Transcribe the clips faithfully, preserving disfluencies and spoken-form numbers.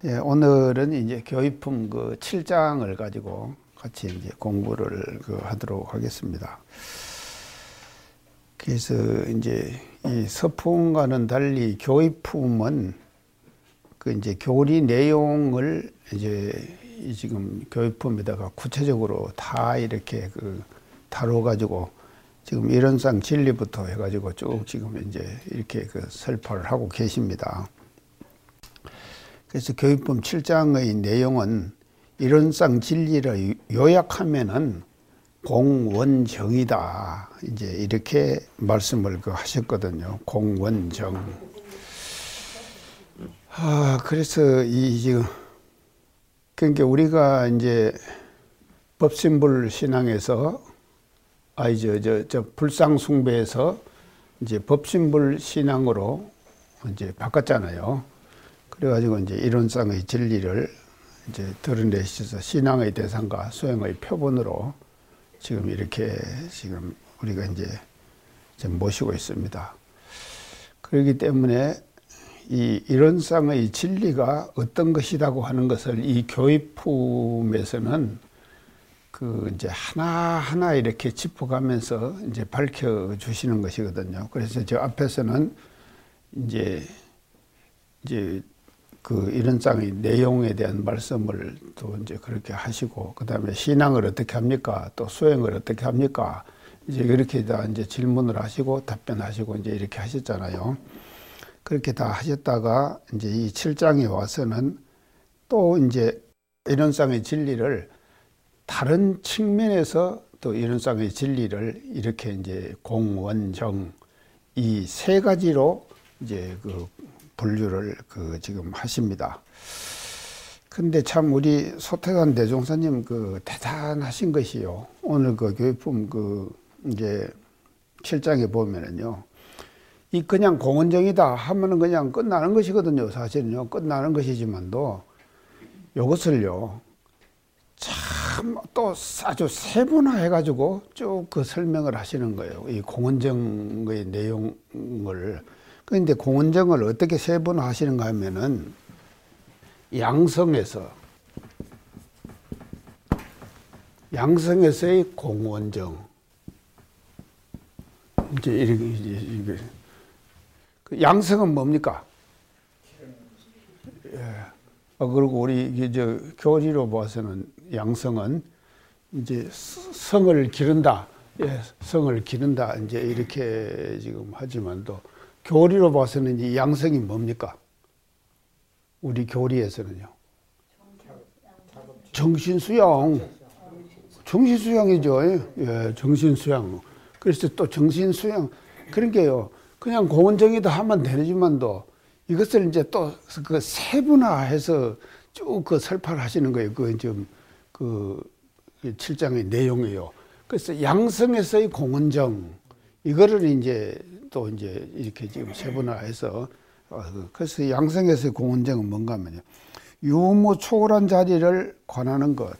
예, 오늘은 이제 교의품 그 칠 장을 가지고 같이 이제 공부를 그 하도록 하겠습니다. 그래서 이제 이 서품과는 달리 교의품은 그 이제 교리 내용을 이제 이 지금 교의품에다가 구체적으로 다 이렇게 그 다뤄가지고 지금 이론상 진리부터 해가지고 쭉 지금 이제 이렇게 그 설파를 하고 계십니다. 그래서 교의품 칠 장의 내용은 이론상 진리를 요약하면은 공원정이다. 이제 이렇게 말씀을 그 하셨거든요. 공원정. 아, 그래서 이 지금 그러니까 우리가 이제 법신불 신앙에서 아이 저 저 저 불상숭배에서 이제 법신불 신앙으로 이제 바꿨잖아요. 그래가지고 이제 이론상의 진리를 이제 드러내셔서 신앙의 대상과 수행의 표본으로 지금 이렇게 지금 우리가 이제 지금 모시고 있습니다. 그렇기 때문에 이 이론상의 진리가 어떤 것이라고 하는 것을 이 교의품에서는 그 이제 하나하나 이렇게 짚어가면서 이제 밝혀 주시는 것이거든요. 그래서 저 앞에서는 이제 이제 그 이론상의 내용에 대한 말씀을 또 이제 그렇게 하시고, 그 다음에 신앙을 어떻게 합니까? 또 수행을 어떻게 합니까? 이제 그렇게 다 이제 질문을 하시고 답변하시고 이제 이렇게 하셨잖아요. 그렇게 다 하셨다가 이제 이 칠 장에 와서는 또 이제 이론상의 진리를 다른 측면에서 또 이론상의 진리를 이렇게 이제 공원정 이 세 가지로 이제 그 분류를 그 지금 하십니다. 근데 참 우리 소태관 대종사님 그 대단하신 것이요. 오늘 그 교의품 그 이제 칠 장에 보면은요. 이 그냥 공원정이다 하면은 그냥 끝나는 것이거든요. 사실은요. 끝나는 것이지만도 이것을요. 참 또 아주 세분화해 가지고 쭉 그 설명을 하시는 거예요. 이 공원정의 내용을. 그런데 공원정을 어떻게 세분화 하시는가 하면은 양성에서 양성에서의 공원정 이제 이렇게 이게 그 양성은 뭡니까? 예. 아, 그리고 우리 이게 저 교리로 봐서는 양성은 이제 성을 기른다. 예, 성을 기른다. 이제 이렇게 지금 하지만도 교리로 봐서는 이 양성이 뭡니까? 우리 교리에서는요. 정신수양. 정신수양이죠. 예, 정신수양. 그래서 또 정신수양. 그러니까요. 그냥 공원정이다 하면 되지만도 이것을 이제 또 그 세분화해서 쭉 그 설파를 하시는 거예요. 그 좀 그 칠 장의 내용이요. 그래서 양성에서의 공원정. 이거를 이제 또 이제 이렇게 지금 세분화해서 그래서 양성에서의 공원정은 뭔가 하면요. 유무 초월한 자리를 관하는 것.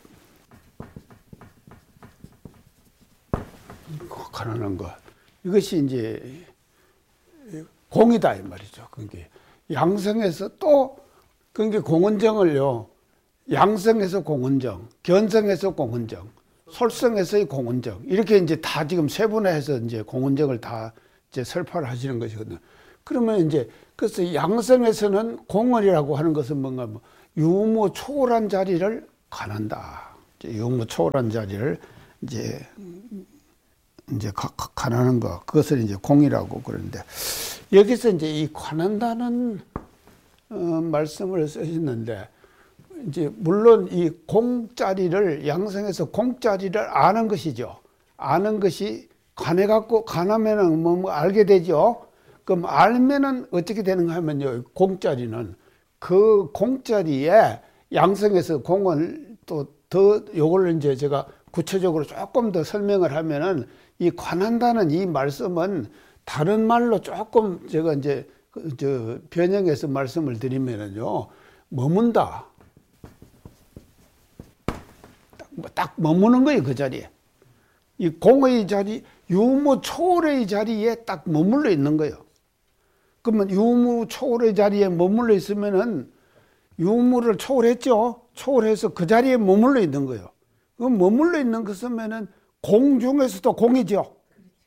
관하는 것. 이것이 이제 공이다 이 말이죠. 그게 양성에서 또 그게 공원정을요. 양성에서 공원정, 견성에서 공원정, 솔성에서의 공원정 이렇게 이제 다 지금 세분화해서 이제 공원정을 다 이제 설파를 하시는 것이거든요. 그러면 이제 그래서 양성에서는 공원이라고 하는 것은 뭔가 뭐 유무 초월한 자리를 관한다. 이제 유무 초월한 자리를 이제 이제 관하는 것 그것을 이제 공이라고 그러는데 여기서 이제 이 관한다는 어, 말씀을 쓰셨는데 이제 물론 이 공자리를 양성에서 공자리를 아는 것이죠. 아는 것이 관해 갖고 관하면은 뭐, 뭐 알게 되죠. 그럼 알면은 어떻게 되는가 하면요. 공자리는 그 공자리에 양성에서 공을 또 더 요걸 이제 제가 구체적으로 조금 더 설명을 하면은 이 관한다는 이 말씀은 다른 말로 조금 제가 이제 저 변형해서 말씀을 드리면은요. 머문다. 딱, 딱 머무는 거예요, 그 자리에. 이 공의 자리, 유무 초월의 자리에 딱 머물러 있는 거예요. 그러면 유무 초월의 자리에 머물러 있으면은 유물을 초월했죠. 초월해서 그 자리에 머물러 있는 거예요. 그 머물러 있는 것이면은 공 중에서도 공이죠.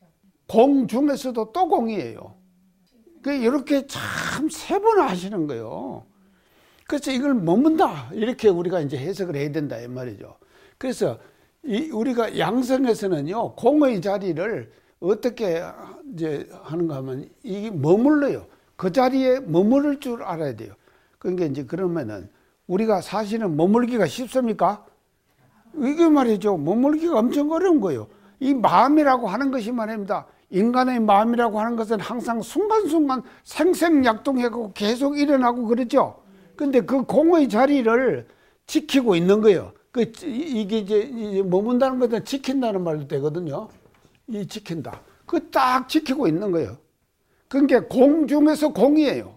공 중에서도 또 공이에요. 그 이렇게 참 세분화하시는 거예요. 그래서 이걸 머문다 이렇게 우리가 이제 해석을 해야 된다 이 말이죠. 그래서 이 우리가 양성에서는요 공의 자리를 어떻게 이제 하는가 하면 이게 머물러요. 그 자리에 머무를 줄 알아야 돼요. 그러니까 이제 그러면은 우리가 사실은 머물기가 쉽습니까? 이게 말이죠. 머물기가 엄청 어려운 거예요. 이 마음이라고 하는 것이 말입니다. 인간의 마음이라고 하는 것은 항상 순간순간 생생약동하고 계속 일어나고 그러죠. 근데 그 공의 자리를 지키고 있는 거예요. 그 이게 이제 머문다는 것은 지킨다는 말도 되거든요. 이 지킨다. 그 딱 지키고 있는 거예요. 그러니까 공 중에서 공이에요.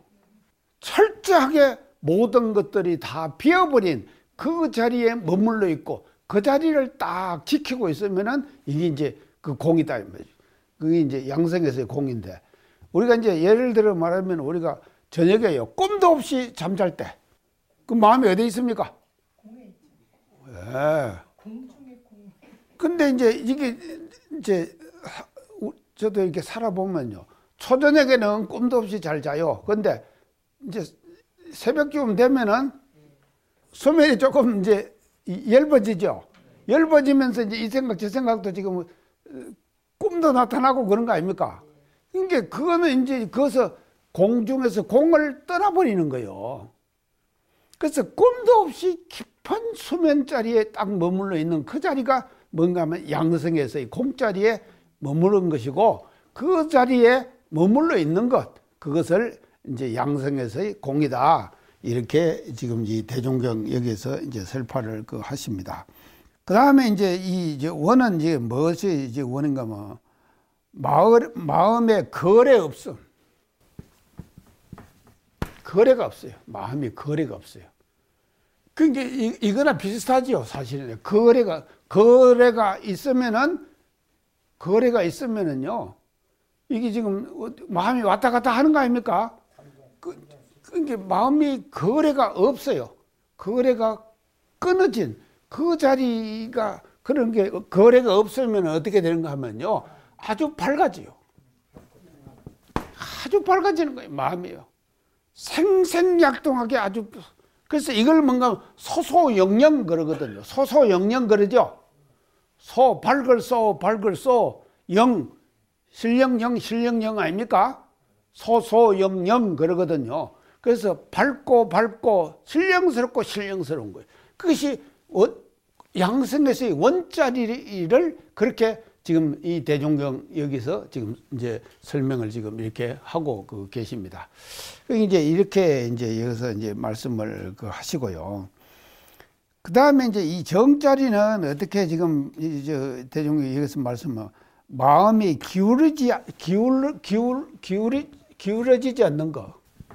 철저하게 모든 것들이 다 비어버린 그 자리에 머물러 있고 그 자리를 딱 지키고 있으면은 이게 이제 그 공이다 이 말이죠. 그게 이제 양성에서의 공인데 우리가 이제 예를 들어 말하면 우리가 저녁에요 꿈도 없이 잠잘 때 그 마음이 어디 있습니까? 공에 있죠. 예. 공 중에 공. 근데 이제 이게 이제 저도 이렇게 살아보면요 초저녁에는 꿈도 없이 잘 자요. 근데 이제 새벽쯤 되면은 수면이 조금 이제 엷어지죠. 엷어지면서 이제 이 생각 저 생각도 지금 꿈도 나타나고 그런 거 아닙니까? 그러니까 그거는 이제 거기서 공중에서 공을 떠나버리는 거예요. 그래서 꿈도 없이 깊은 수면 자리에 딱 머물러 있는 그 자리가 뭔가 하면 양성에서의 공자리에 머무른 것이고 그 자리에 머물러 있는 것 그것을 이제 양성에서의 공이다. 이렇게 지금 이 대종경 여기서 이제 설파를 그 하십니다. 그 다음에 이제 이 이제 원은 이제 무엇이 이제 원인가 뭐 마을 마음에 거래 없음. 거래가 없어요. 마음이 거래가 없어요. 그게 이 이거나 비슷하지요. 사실은 거래가 거래가 있으면은 거래가 있으면은요 이게 지금 마음이 왔다 갔다 하는 거 아닙니까? 그, 그게 마음이 거래가 없어요. 거래가 끊어진 그 자리가 그런 게 거래가 없으면 어떻게 되는가 하면요 아주 밝아지요. 아주 밝아지는 거예요. 마음이요. 생생약동하게 아주. 그래서 이걸 뭔가 소소영영 그러거든요. 소소영영 그러죠. 소 밝을 소 밝을 소 영 실령영 실령영 아닙니까? 소소영영 그러거든요. 그래서 밝고 밝고 신령스럽고 신령스러운 거예요. 그것이 양성에서의 원자리를 그렇게 지금 이 대종경 여기서 지금 이제 설명을 지금 이렇게 하고 그 계십니다. 이제 이렇게 이제 여기서 이제 말씀을 그 하시고요. 그 다음에 이제 이 정자리는 어떻게 지금 이저 대종경 여기서 말씀을 마음이 기울어지 기울 기울 기울이 기울어지지 않는 거.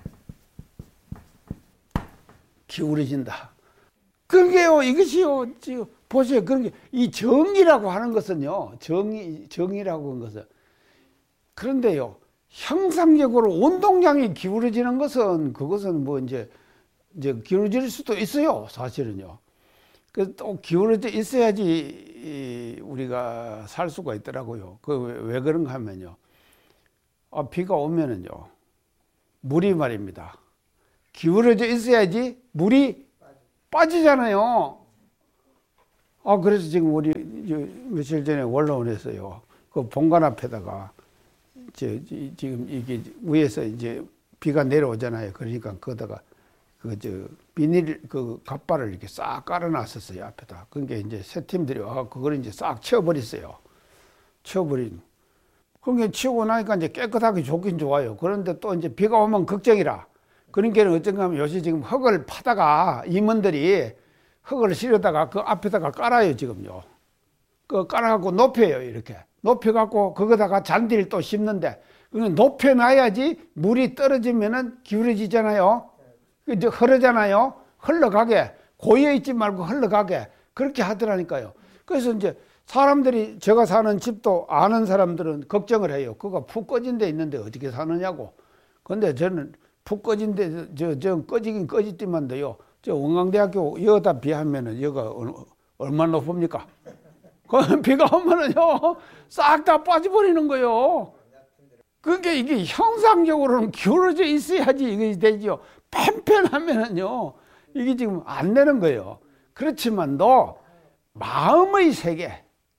기울어진다. 그게요, 이것이요, 지금 보세요. 그런 게, 이 정이라고 하는 것은요, 정이, 정이라고 하는 것은. 그런데요, 형상적으로 운동량이 기울어지는 것은, 그것은 뭐 이제, 이제 기울어질 수도 있어요, 사실은요. 그 또 기울어져 있어야지 우리가 살 수가 있더라고요. 그 왜 그런가 하면요. 아, 비가 오면은요, 물이 말입니다. 기울어져 있어야지 물이 빠지잖아요. 아, 그래서 지금 우리 며칠 전에 원로원에서요, 그 본관 앞에다가, 저, 지금 이게 위에서 이제 비가 내려오잖아요. 그러니까 거기다가 그, 저, 비닐, 그, 갑발을 이렇게 싹 깔아놨었어요, 앞에다. 그러니까 이제 새 팀들이 와, 그걸 이제 싹 치워버렸어요. 치워버린. 그러니까 치우고 나니까 이제 깨끗하게 좋긴 좋아요. 그런데 또 이제 비가 오면 걱정이라. 그러니까 어쩐가 하면 요새 지금 흙을 파다가 임원들이 흙을 실어다가 그 앞에다가 깔아요, 지금요. 그 깔아갖고 높여요, 이렇게. 높여갖고 거기다가 잔디를 또 심는데, 높여놔야지 물이 떨어지면은 기울어지잖아요. 이제 흐르잖아요. 흘러가게. 고여있지 말고 흘러가게. 그렇게 하더라니까요. 그래서 이제 사람들이, 제가 사는 집도 아는 사람들은 걱정을 해요. 그거 푹 꺼진 데 있는데 어떻게 사느냐고. 근데 저는 푹 꺼진데, 저, 저, 꺼지긴 꺼지지만도요, 저 원광대학교 여기다 비하면은 여기가 얼마나 높습니까? 그 비가 오면은요, 싹 다 빠져버리는 거요. 그러니까 이게 형상적으로는 기울어져 있어야지 이게 되죠. 팽팽하면은요, 이게 지금 안 되는 거예요. 그렇지만도 마음의 세계,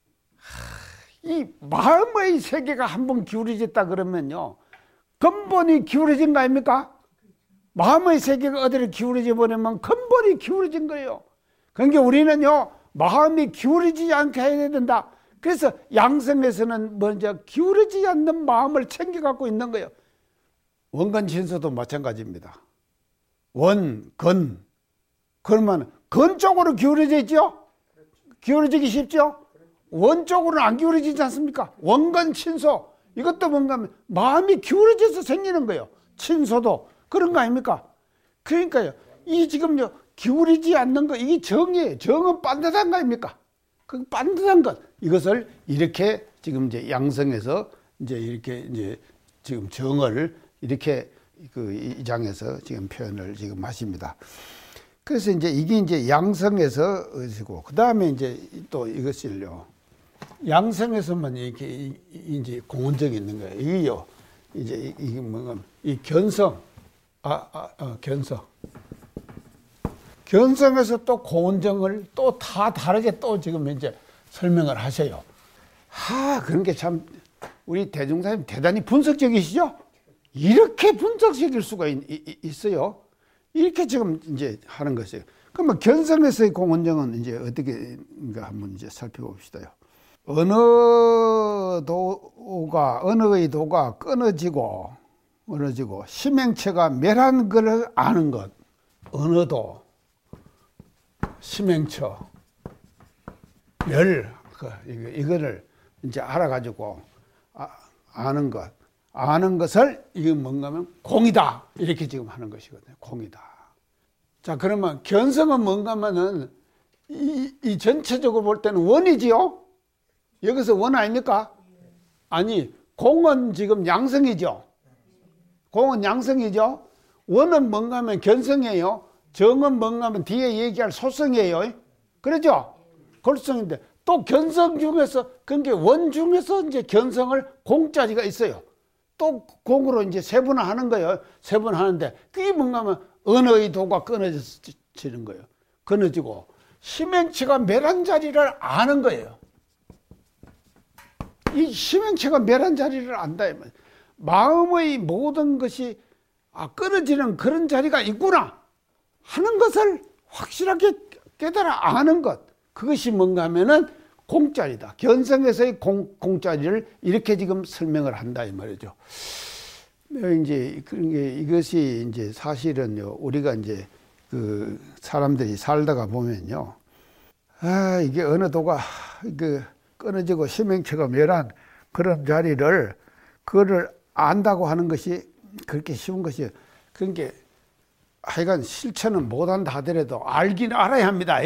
이 마음의 세계가 한번 기울어졌다 그러면요, 근본이 기울어진 거 아닙니까? 마음의 세계가 어디를 기울어져 버리면 근본이 기울어진 거예요. 그러니까 우리는요, 마음이 기울어지지 않게 해야 된다. 그래서 양성에서는 먼저 기울어지지 않는 마음을 챙겨 갖고 있는 거예요. 원근신소도 마찬가지입니다. 원, 근. 그러면 근 쪽으로 기울어져 있죠? 기울어지기 쉽죠? 원 쪽으로는 안 기울어지지 않습니까? 원근친소. 이것도 뭔가 하면 마음이 기울어져서 생기는 거예요. 친소도. 그런 거 아닙니까? 그러니까요. 이 지금요, 기울이지 않는 거, 이게 정이에요. 정은 반듯한 거 아닙니까? 그 반듯한 것. 이것을 이렇게 지금 이제 양성에서 이제 이렇게 이제 지금 정을 이렇게 그 이 장에서 지금 표현을 지금 하십니다. 그래서 이제 이게 이제 양성에서 의지고, 그 다음에 이제 또 이것을요, 양성에서만 이렇게 이제 공원적이 있는 거예요. 이게요, 이제 이게 뭔가, 이 견성, 아, 아, 아 견성. 견성에서 또 공원정을 또 다 다르게 또 지금 이제 설명을 하세요. 하, 그런 게 참, 우리 대종사님 대단히 분석적이시죠? 이렇게 분석적일 수가 있, 있, 있어요. 이렇게 지금 이제 하는 것이에요. 그러면 견성에서의 공원정은 이제 어떻게인가 한번 이제 살펴봅시다요. 어느 도가, 어느의 도가 끊어지고, 끊어지고, 심행체가 멸한 것을 아는 것. 어느 도, 심행처, 멸, 그, 이거, 이거를 이제 알아가지고, 아, 아는 것. 아는 것을, 이게 뭔가 하면 공이다. 이렇게 지금 하는 것이거든요. 공이다. 자, 그러면 견성은 뭔가 하면은, 이, 이 전체적으로 볼 때는 원이지요? 여기서 원 아닙니까? 아니, 공은 지금 양성이죠? 공은 양성이죠? 원은 뭔가 하면 견성이에요? 정은 뭔가 하면 뒤에 얘기할 소성이에요? 그렇죠? 골성인데, 또 견성 중에서, 그러니까 원 중에서 이제 견성을 공자리가 있어요. 또 공으로 이제 세분화하는 거예요. 세분화하는데, 그게 뭔가 하면 언어의 도가 끊어지는 거예요. 끊어지고, 심행체가 멸한 자리를 아는 거예요. 이 심행체가 멸한 자리를 안다. 마음의 모든 것이 아, 끊어지는 그런 자리가 있구나 하는 것을 확실하게 깨달아 아는 것. 그것이 뭔가 하면은 공자리다. 견성에서의 공, 공자리를 이렇게 지금 설명을 한다 이 말이죠. 이제 그런 게 이것이 이제 사실은요, 우리가 이제 그 사람들이 살다가 보면요, 아, 이게 어느 도가 그 끊어지고 심행체가 멸한 그런 자리를, 그거를 안다고 하는 것이 그렇게 쉬운 것이에요. 그러니까 하여간 실천은 못한다 하더라도 알기는 알아야 합니다.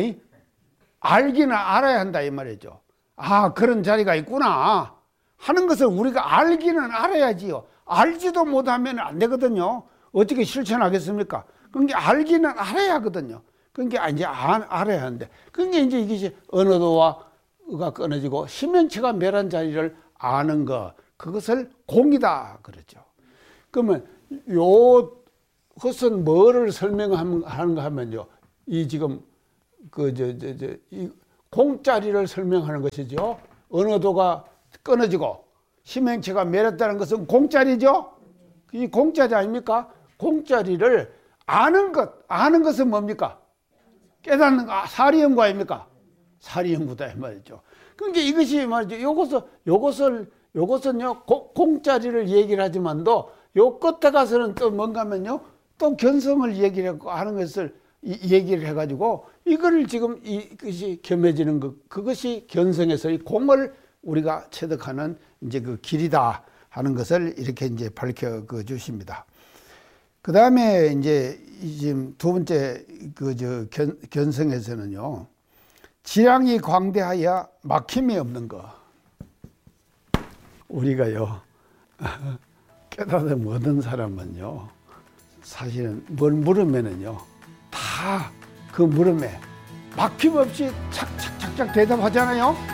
알기는 알아야 한다 이 말이죠. 아, 그런 자리가 있구나 하는 것을 우리가 알기는 알아야지요. 알지도 못하면 안 되거든요. 어떻게 실천하겠습니까? 그러니까 알기는 알아야 하거든요. 그러니까 이제 알아야 하는데, 그러니까 이제 이것이 언어도와 가 끊어지고 심연체가 멸한 자리를 아는 것, 그것을 공이다 그러죠. 그러면 요 것은 뭐를 설명하는가 하면요, 이 지금 그 저 저 저 이 공자리를 설명하는 것이죠. 언어도가 끊어지고 심행체가 멸했다는 것은 공자리죠. 이 공자리 아닙니까? 공자리를 아는 것, 아는 것은 뭡니까? 깨닫는 거, 사리연구 아닙니까? 사리연구다 이 말이죠. 그러니까 이것이 말이죠. 요것을 요것을 요것은요 고, 공자리를 얘기를 하지만도 요 끝에 가서는 또 뭔가 하면요 또 견성을 얘기를 하는 것을 이, 얘기를 해가지고 이거를 지금 이것이 겸해지는 것, 그것이 견성에서의 공을 우리가 체득하는 이제 그 길이다 하는 것을 이렇게 이제 밝혀 그 주십니다. 그 다음에 이제 지금 두 번째 그 저 견성에서는요, 지량이 광대하여 막힘이 없는 거. 우리가요 깨달음 얻은 사람은요 사실은 뭘 물으면은요, 다 그 물음에 막힘없이 착착착착 대답하잖아요.